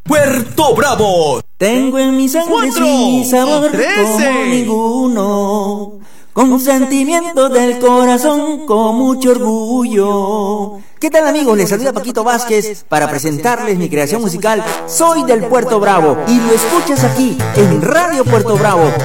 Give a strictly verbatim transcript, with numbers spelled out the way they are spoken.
Puerto Bravo. Tengo en mi sangre sí sabor como ninguno, con sentimientos del corazón, con mucho orgullo. ¿Qué tal, amigos? Les saluda Paquito Vázquez para presentarles mi creación musical Soy del Puerto Bravo, y lo escuchas aquí en Radio Puerto Bravo,